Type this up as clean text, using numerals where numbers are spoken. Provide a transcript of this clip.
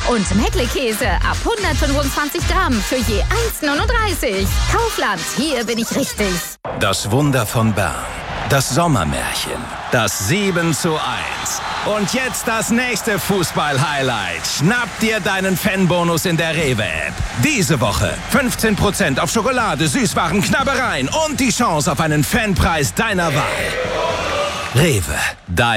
Und Meckle-Käse ab 125 Gramm für je 1,39. Kaufland, hier bin ich richtig. Das Wunder von Bern. Das Sommermärchen. Das 7:1. Und jetzt das nächste Fußball-Highlight. Schnapp dir deinen Fanbonus in der Rewe-App. Diese Woche 15% auf Schokolade, Süßwaren, Knabbereien und die Chance auf einen Fanpreis deiner Wahl. Rewe.